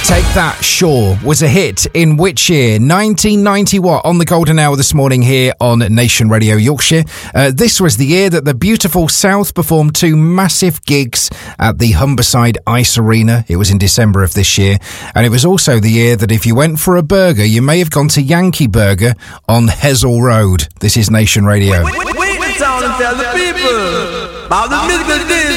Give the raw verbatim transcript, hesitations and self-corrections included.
Take That, Sure, was a hit in which year? nineteen ninety what? On the golden hour this morning here on Nation Radio Yorkshire. Uh, this was the year that the beautiful South performed two massive gigs at the Humberside Ice Arena. It was in December of this year. And it was also the year that if you went for a burger, you may have gone to Yankee Burger on Hessel Road. This is Nation Radio. Wait, wait, wait, wait, and tell the people about the musical